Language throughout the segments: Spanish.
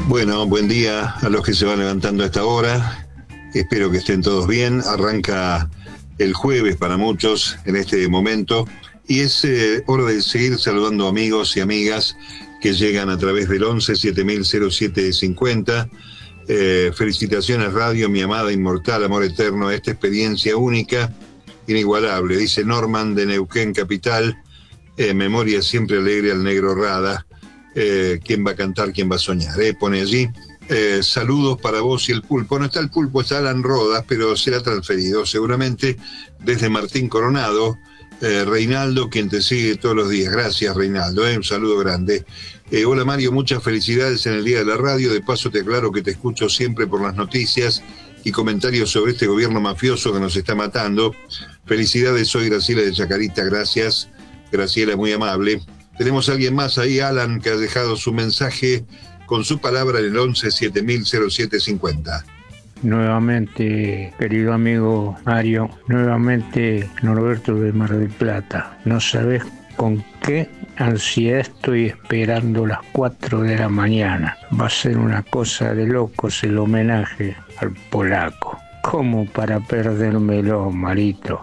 Bueno, buen día a los que se van levantando a esta hora. Espero que estén todos bien. Arranca el jueves para muchos en este momento y es hora de seguir saludando amigos y amigas que llegan a través del 11 7000 0750. Felicitaciones Radio, mi amada inmortal, amor eterno, esta experiencia única, inigualable, dice Norman de Neuquén Capital. Memoria siempre alegre al negro Rada. ¿Quién va a cantar, quién va a soñar? Pone allí. Saludos para vos y el pulpo. No está el pulpo, está Alan Rodas, pero será transferido seguramente desde Martín Coronado. Reinaldo, quien te sigue todos los días. Gracias, Reinaldo. Un saludo grande. Hola, Mario, muchas felicidades en el Día de la Radio. De paso te aclaro que te escucho siempre por las noticias y comentarios sobre este gobierno mafioso que nos está matando. Felicidades, soy Graciela de Chacarita. Gracias, Graciela, muy amable. Tenemos a alguien más ahí, Alan, que ha dejado su mensaje con su palabra en el 11 7000 0750. Nuevamente, querido amigo Mario, nuevamente Norberto de Mar del Plata. No sabes con qué ansiedad estoy esperando las 4 de la mañana. Va a ser una cosa de locos el homenaje al polaco. ¿Cómo para perdérmelo, Marito?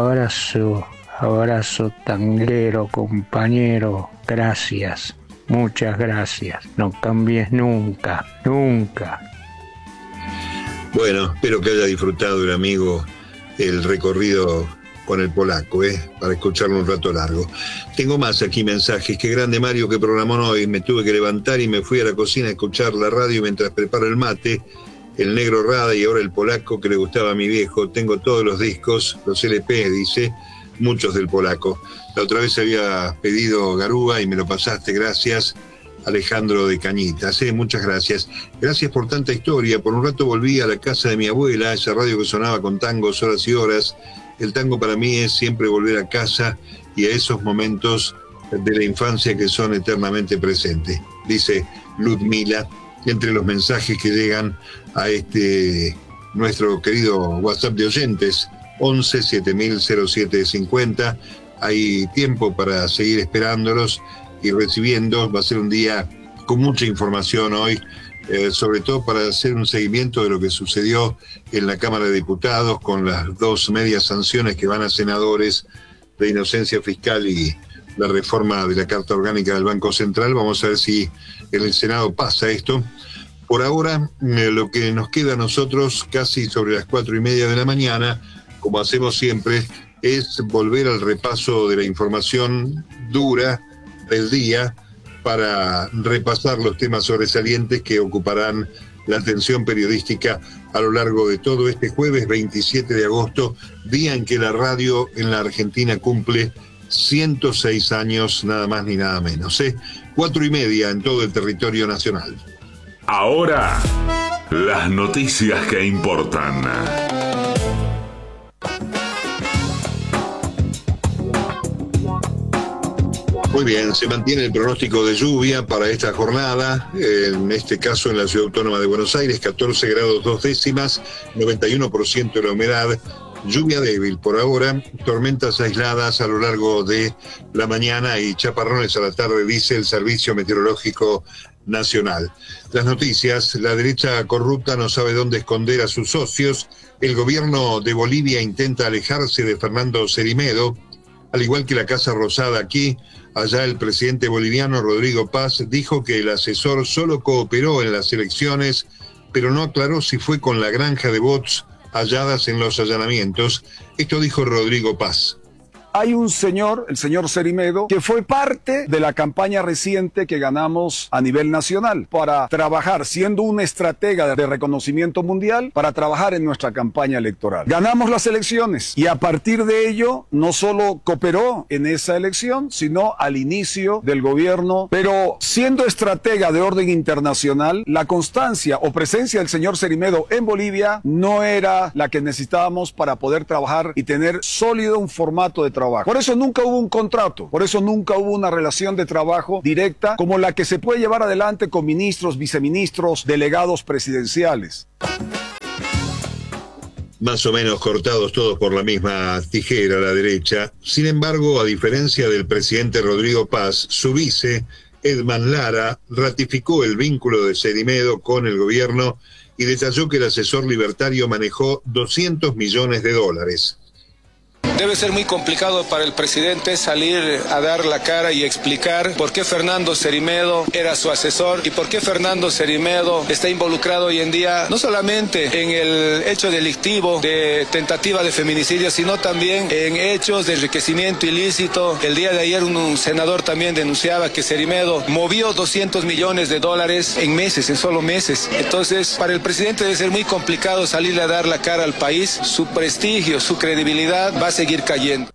Abrazo tanguero, compañero. Gracias, muchas gracias. No cambies nunca, nunca. Bueno, espero que haya disfrutado el amigo el recorrido con el polaco, para escucharlo un rato largo. Tengo más aquí mensajes. Qué grande Mario que programó hoy. Me tuve que levantar y me fui a la cocina a escuchar la radio mientras preparo el mate. El negro Rada y ahora el polaco que le gustaba a mi viejo. Tengo todos los discos, los LP, dice. Muchos del polaco. La otra vez había pedido Garúa y me lo pasaste, gracias. Alejandro de Cañitas, muchas gracias. Gracias por tanta historia. Por un rato volví a la casa de mi abuela, esa radio que sonaba con tangos horas y horas. El tango para mí es siempre volver a casa y a esos momentos de la infancia que son eternamente presentes, dice Ludmila, entre los mensajes que llegan a nuestro querido WhatsApp de oyentes. 11 7000 0750. Hay tiempo para seguir esperándolos y recibiendo. Va a ser un día con mucha información hoy, sobre todo para hacer un seguimiento de lo que sucedió en la Cámara de Diputados con las 2 medias sanciones que van a senadores de inocencia fiscal y la reforma de la Carta Orgánica del Banco Central. Vamos a ver si en el Senado pasa esto. Por ahora, lo que nos queda a nosotros, casi sobre las 4:30 de la mañana, como hacemos siempre, es volver al repaso de la información dura del día para repasar los temas sobresalientes que ocuparán la atención periodística a lo largo de todo este jueves 27 de agosto, día en que la radio en la Argentina cumple 106 años, nada más ni nada menos. 4:30 en todo el territorio nacional. Ahora, las noticias que importan. Muy bien, se mantiene el pronóstico de lluvia para esta jornada, en este caso en la Ciudad Autónoma de Buenos Aires, 14 grados 2 décimas, 91% de la humedad, lluvia débil por ahora, tormentas aisladas a lo largo de la mañana y chaparrones a la tarde, dice el Servicio Meteorológico Nacional. Las noticias, la derecha corrupta no sabe dónde esconder a sus socios, el gobierno de Bolivia intenta alejarse de Fernando Cerimedo, al igual que la Casa Rosada aquí. Allá el presidente boliviano Rodrigo Paz dijo que el asesor solo cooperó en las elecciones, pero no aclaró si fue con la granja de bots halladas en los allanamientos. Esto dijo Rodrigo Paz. Hay un señor, el señor Cerimedo, que fue parte de la campaña reciente que ganamos a nivel nacional para trabajar, siendo una estratega de reconocimiento mundial, para trabajar en nuestra campaña electoral. Ganamos las elecciones y a partir de ello no solo cooperó en esa elección, sino al inicio del gobierno, pero siendo estratega de orden internacional, la constancia o presencia del señor Cerimedo en Bolivia no era la que necesitábamos para poder trabajar y tener sólido un formato de trabajo. Por eso nunca hubo un contrato, por eso nunca hubo una relación de trabajo directa como la que se puede llevar adelante con ministros, viceministros, delegados presidenciales. Más o menos cortados todos por la misma tijera a la derecha. Sin embargo, a diferencia del presidente Rodrigo Paz, su vice, Edman Lara, ratificó el vínculo de Cerimedo con el gobierno y detalló que el asesor libertario manejó 200 millones de dólares. Debe ser muy complicado para el presidente salir a dar la cara y explicar por qué Fernando Cerimedo era su asesor y por qué Fernando Cerimedo está involucrado hoy en día no solamente en el hecho delictivo de tentativa de feminicidio, sino también en hechos de enriquecimiento ilícito. El día de ayer un senador también denunciaba que Cerimedo movió 200 millones de dólares en meses, en solo meses. Entonces, para el presidente debe ser muy complicado salirle a dar la cara al país. Su prestigio, su credibilidad va a seguir cayendo.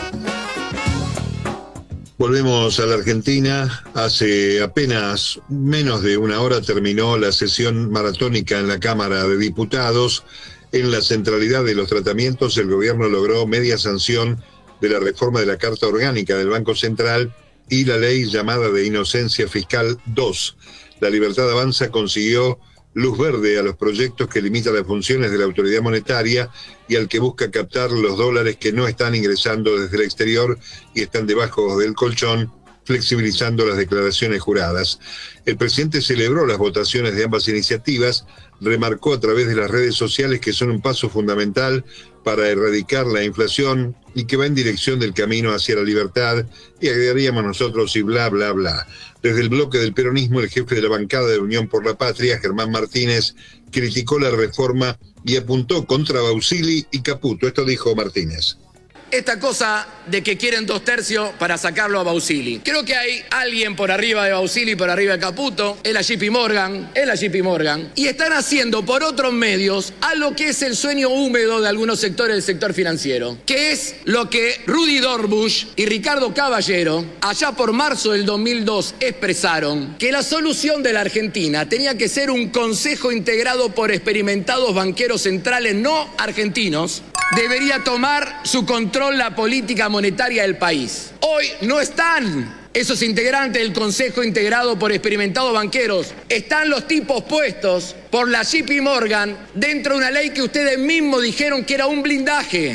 Volvemos a la Argentina. Hace apenas menos de una hora terminó la sesión maratónica en la Cámara de Diputados. En la centralidad de los tratamientos, el gobierno logró media sanción de la reforma de la Carta Orgánica del Banco Central y la ley llamada de Inocencia Fiscal 2. La Libertad Avanza consiguió luz verde a los proyectos que limitan las funciones de la autoridad monetaria y al que busca captar los dólares que no están ingresando desde el exterior y están debajo del colchón, flexibilizando las declaraciones juradas. El presidente celebró las votaciones de ambas iniciativas, remarcó a través de las redes sociales que son un paso fundamental para erradicar la inflación y que va en dirección del camino hacia la libertad, y agregaríamos nosotros y bla, bla, bla. Desde el bloque del peronismo, el jefe de la bancada de Unión por la Patria, Germán Martínez, criticó la reforma y apuntó contra Bausili y Caputo. Esto dijo Martínez. Esta cosa de que quieren 2/3 para sacarlo a Bausili. Creo que hay alguien por arriba de Bausili, por arriba de Caputo, es la JP Morgan, y están haciendo por otros medios algo que es el sueño húmedo de algunos sectores del sector financiero, que es lo que Rudy Dorbush y Ricardo Caballero, allá por marzo del 2002, expresaron, que la solución de la Argentina tenía que ser un consejo integrado por experimentados banqueros centrales no argentinos, debería tomar su control la política monetaria del país. Hoy no están esos integrantes del Consejo integrado por experimentados banqueros. Están los tipos puestos por la JP Morgan dentro de una ley que ustedes mismos dijeron que era un blindaje.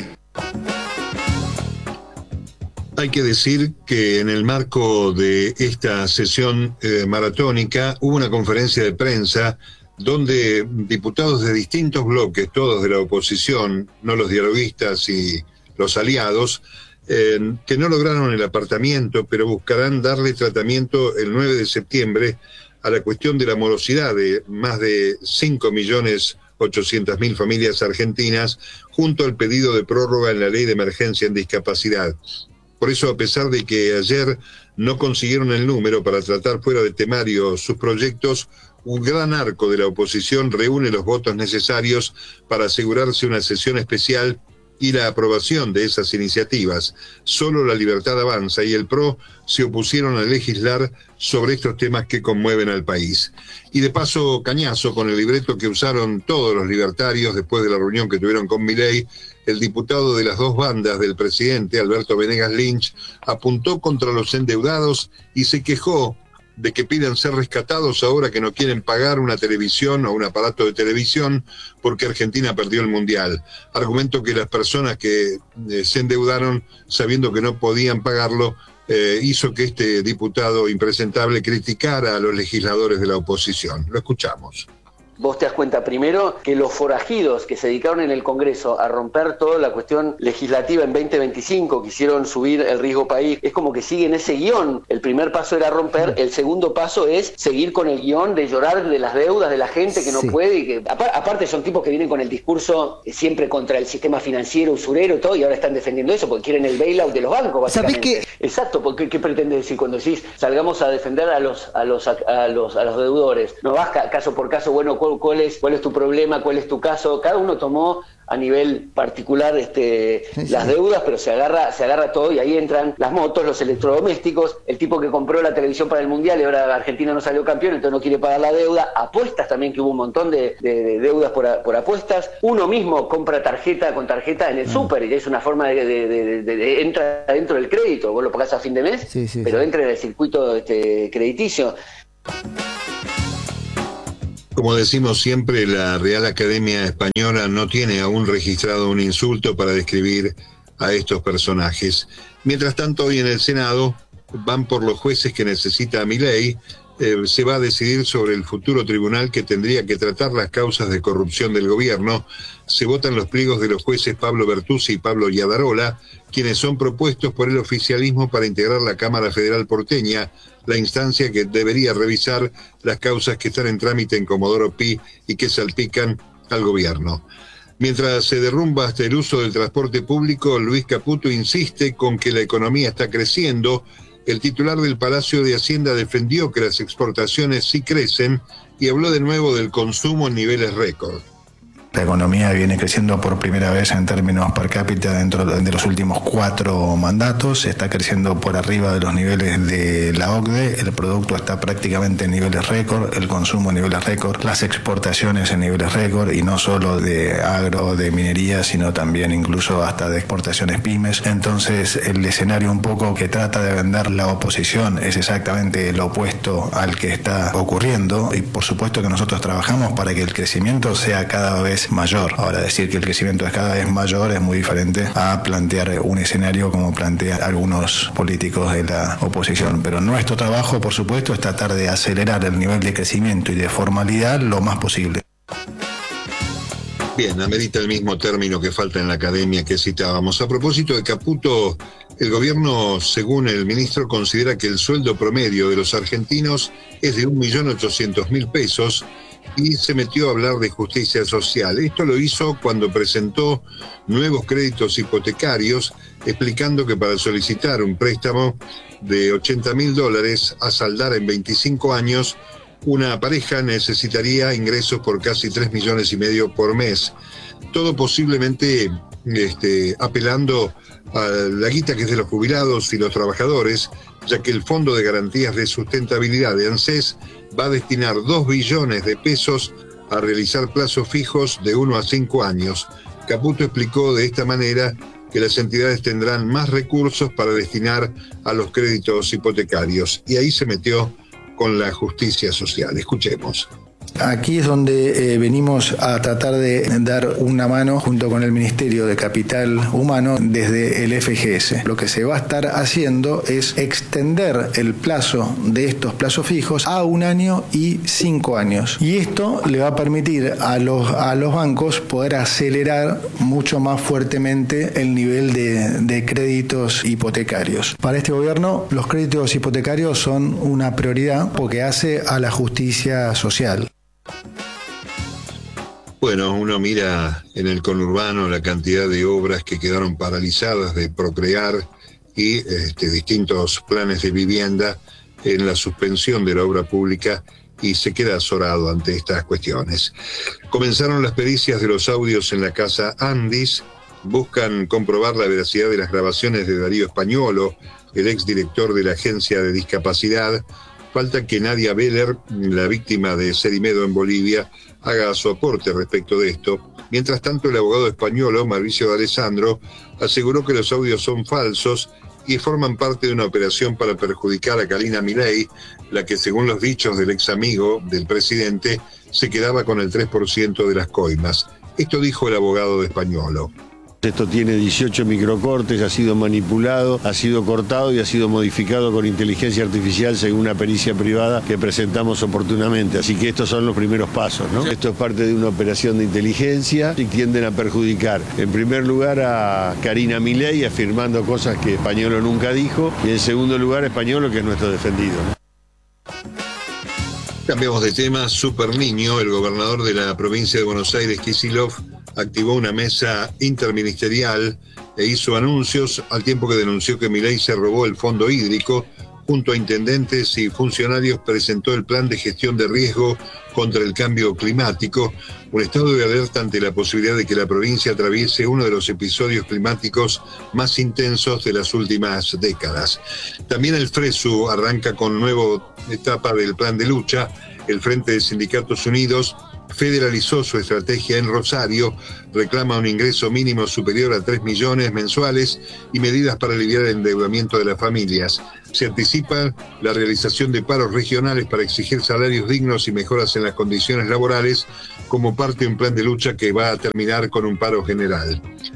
Hay que decir que en el marco de esta sesión maratónica hubo una conferencia de prensa donde diputados de distintos bloques, todos de la oposición, no los dialoguistas y los aliados, que no lograron el apartamiento, pero buscarán darle tratamiento el 9 de septiembre a la cuestión de la morosidad de más de 5.800.000 familias argentinas, junto al pedido de prórroga en la ley de emergencia en discapacidad. Por eso, a pesar de que ayer no consiguieron el número para tratar fuera de temario sus proyectos, un gran arco de la oposición reúne los votos necesarios para asegurarse una sesión especial y la aprobación de esas iniciativas. Solo la Libertad Avanza y el PRO se opusieron a legislar sobre estos temas que conmueven al país. Y de paso, cañazo con el libreto que usaron todos los libertarios después de la reunión que tuvieron con Milei. El diputado de las dos bandas del presidente, Alberto Venegas Lynch, apuntó contra los endeudados y se quejó de que pidan ser rescatados ahora que no quieren pagar una televisión o un aparato de televisión porque Argentina perdió el Mundial. Argumento que las personas que se endeudaron sabiendo que no podían pagarlo hizo que este diputado impresentable criticara a los legisladores de la oposición. Lo escuchamos. Vos te das cuenta primero que los forajidos que se dedicaron en el Congreso a romper toda la cuestión legislativa en 2025, quisieron subir el riesgo país, es como que siguen ese guión. El primer paso era romper, el segundo paso es seguir con el guión de llorar de las deudas de la gente que no puede, y que aparte son tipos que vienen con el discurso siempre contra el sistema financiero, usurero y todo, y ahora están defendiendo eso porque quieren el bailout de los bancos, básicamente. ¿Sabés qué? Exacto, porque ¿qué pretende decir cuando decís salgamos a defender a los deudores? No vas caso por caso, bueno, ¿cuál es tu problema? ¿Cuál es tu caso? Cada uno tomó a nivel particular las deudas, pero se agarra todo y ahí entran las motos, los electrodomésticos, el tipo que compró la televisión para el Mundial y ahora Argentina no salió campeón, entonces no quiere pagar la deuda, apuestas también, que hubo un montón de deudas por apuestas, uno mismo compra tarjeta con tarjeta en el súper y es una forma de entra dentro del crédito, vos lo pagás a fin de mes, pero entra en el circuito crediticio. Como decimos siempre, la Real Academia Española no tiene aún registrado un insulto para describir a estos personajes. Mientras tanto, hoy en el Senado, van por los jueces que necesita Milei, se va a decidir sobre el futuro tribunal que tendría que tratar las causas de corrupción del gobierno. Se votan los pliegos de los jueces Pablo Bertuzzi y Pablo Yadarola, quienes son propuestos por el oficialismo para integrar la Cámara Federal porteña, la instancia que debería revisar las causas que están en trámite en Comodoro Pi y que salpican al gobierno. Mientras se derrumba hasta el uso del transporte público, Luis Caputo insiste con que la economía está creciendo. El titular del Palacio de Hacienda defendió que las exportaciones sí crecen y habló de nuevo del consumo en niveles récord. La economía viene creciendo por primera vez en términos per cápita dentro de los últimos 4 mandatos, está creciendo por arriba de los niveles de la OCDE, el producto está prácticamente en niveles récord, el consumo en niveles récord, las exportaciones en niveles récord, y no solo de agro, de minería, sino también incluso hasta de exportaciones pymes. Entonces el escenario un poco que trata de vender la oposición es exactamente lo opuesto al que está ocurriendo, y por supuesto que nosotros trabajamos para que el crecimiento sea cada vez mayor. Ahora, decir que el crecimiento es cada vez mayor es muy diferente a plantear un escenario como plantean algunos políticos de la oposición. Pero nuestro trabajo, por supuesto, es tratar de acelerar el nivel de crecimiento y de formalidad lo más posible. Bien, amerita el mismo término que falta en la academia que citábamos. A propósito de Caputo, el gobierno, según el ministro, considera que el sueldo promedio de los argentinos es de 1.800.000 pesos, y se metió a hablar de justicia social. Esto lo hizo cuando presentó nuevos créditos hipotecarios, explicando que para solicitar un préstamo de $80.000 a saldar en 25 años, una pareja necesitaría ingresos por casi 3,5 millones por mes. Todo posiblemente apelando a la guita que es de los jubilados y los trabajadores, ya que el Fondo de Garantías de Sustentabilidad de ANSES va a destinar 2 billones de pesos a realizar plazos fijos de 1 a 5 años. Caputo explicó de esta manera que las entidades tendrán más recursos para destinar a los créditos hipotecarios, y ahí se metió con la justicia social. Escuchemos. Aquí es donde venimos a tratar de dar una mano junto con el Ministerio de Capital Humano desde el FGS. Lo que se va a estar haciendo es extender el plazo de estos plazos fijos a 1 año y 5 años. Y esto le va a permitir a los bancos poder acelerar mucho más fuertemente el nivel de créditos hipotecarios. Para este gobierno, los créditos hipotecarios son una prioridad porque hace a la justicia social. Bueno, uno mira en el conurbano la cantidad de obras que quedaron paralizadas de Procrear y distintos planes de vivienda en la suspensión de la obra pública, y se queda azorado ante estas cuestiones. Comenzaron las pericias de los audios en la casa Andis, buscan comprobar la veracidad de las grabaciones de Darío Españolo, el exdirector de la Agencia de Discapacidad. Falta que Nadia Beller, la víctima de Cerimedo en Bolivia, haga su aporte respecto de esto. Mientras tanto, el abogado español Mauricio de Alessandro aseguró que los audios son falsos y forman parte de una operación para perjudicar a Karina Milei, la que, según los dichos del ex amigo del presidente, se quedaba con el 3% de las coimas. Esto dijo el abogado de Españolo. Esto tiene 18 microcortes, ha sido manipulado, ha sido cortado y ha sido modificado con inteligencia artificial según una pericia privada que presentamos oportunamente. Así que estos son los primeros pasos, ¿no? Esto es parte de una operación de inteligencia y tienden a perjudicar, en primer lugar, a Karina Milei, afirmando cosas que Españolo nunca dijo, y en segundo lugar, a Españolo, que es nuestro defendido, ¿no? Cambiamos de tema. Super Niño, el gobernador de la provincia de Buenos Aires, Kicillof, activó una mesa interministerial e hizo anuncios al tiempo que denunció que Milei se robó el fondo hídrico. Junto a intendentes y funcionarios presentó el plan de gestión de riesgo contra el cambio climático, un estado de alerta ante la posibilidad de que la provincia atraviese uno de los episodios climáticos más intensos de las últimas décadas. También el FRESU arranca con nueva etapa del plan de lucha. El Frente de Sindicatos Unidos federalizó su estrategia en Rosario, reclama un ingreso mínimo superior a 3 millones mensuales y medidas para aliviar el endeudamiento de las familias. Se anticipa la realización de paros regionales para exigir salarios dignos y mejoras en las condiciones laborales como parte de un plan de lucha que va a terminar con un paro general.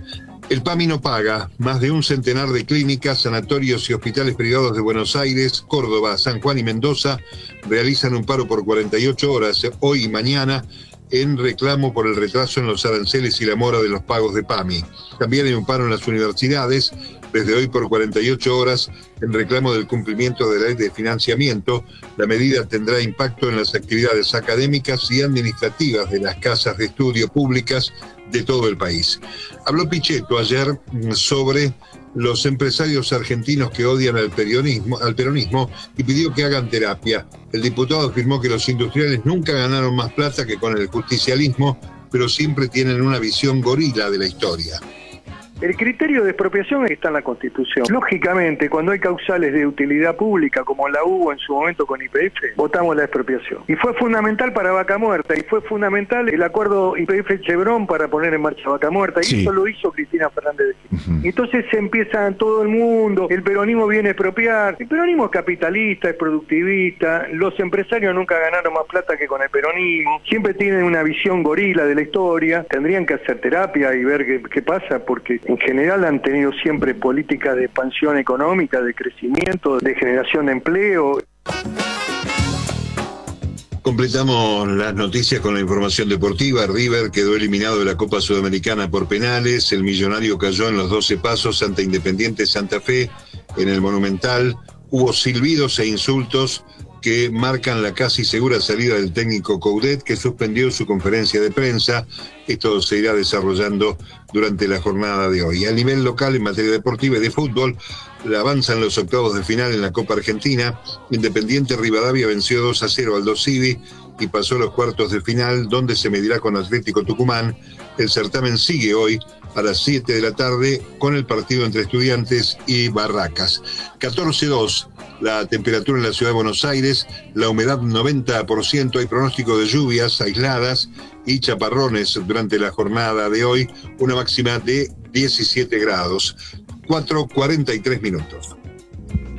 El PAMI no paga. Más de un centenar de clínicas, sanatorios y hospitales privados de Buenos Aires, Córdoba, San Juan y Mendoza realizan un paro por 48 horas hoy y mañana en reclamo por el retraso en los aranceles y la mora de los pagos de PAMI. También hay un paro en las universidades desde hoy por 48 horas en reclamo del cumplimiento de la ley de financiamiento. La medida tendrá impacto en las actividades académicas y administrativas de las casas de estudio públicas de todo el país. Habló Pichetto ayer sobre los empresarios argentinos que odian al peronismo y pidió que hagan terapia. El diputado afirmó que los industriales nunca ganaron más plata que con el justicialismo, pero siempre tienen una visión gorila de la historia. El criterio de expropiación está en la Constitución. Lógicamente, cuando hay causales de utilidad pública, como la hubo en su momento con YPF, votamos la expropiación. Y fue fundamental para Vaca Muerta, y fue fundamental el acuerdo YPF-Chevron para poner en marcha Vaca Muerta, y eso lo hizo Cristina Fernández de Kirchner. Entonces se empieza todo el mundo, el peronismo viene a expropiar. El peronismo es capitalista, es productivista, los empresarios nunca ganaron más plata que con el peronismo, siempre tienen una visión gorila de la historia, tendrían que hacer terapia y ver qué pasa, porque en general han tenido siempre políticas de expansión económica, de crecimiento, de generación de empleo. Completamos las noticias con la información deportiva. River quedó eliminado de la Copa Sudamericana por penales. El Millonario cayó en los 12 pasos ante Independiente Santa Fe en el Monumental. Hubo silbidos e insultos que marcan la casi segura salida del técnico Coudet, que suspendió su conferencia de prensa. Esto se irá desarrollando durante la jornada de hoy. A nivel local, en materia deportiva y de fútbol, avanzan los octavos de final en la Copa Argentina. Independiente Rivadavia venció 2-0 al Dosivi y pasó a los cuartos de final, donde se medirá con Atlético Tucumán. El certamen sigue hoy a las 7 de la tarde con el partido entre Estudiantes y Barracas. 14:02 la temperatura en la ciudad de Buenos Aires, la humedad 90%, hay pronóstico de lluvias aisladas y chaparrones durante la jornada de hoy, una máxima de 17 grados. 4:43 minutos.